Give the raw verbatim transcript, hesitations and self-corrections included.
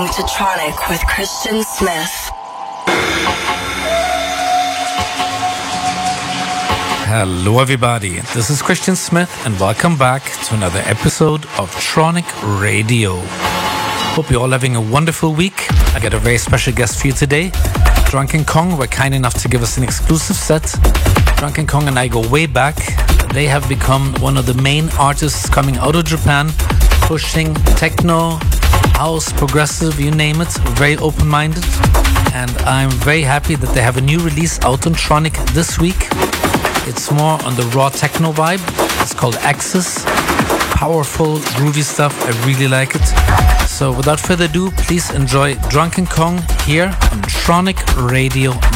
to Tronic with Christian Smith. Hello everybody, this is Christian Smith and welcome back to another episode of Tronic Radio. Hope you're all having a wonderful week. I got a very special guest for you today. Drunken Kong were kind enough to give us an exclusive set. Drunken Kong and I go way back. They have become one of the main artists coming out of Japan, pushing techno, house, progressive, you name it, very open-minded. And I'm very happy that they have a new release out on Tronic this week. It's more on the raw techno vibe. It's called Axis. Powerful, groovy stuff. I really like it. So without further ado, please enjoy Drunken Kong here on Tronic Radio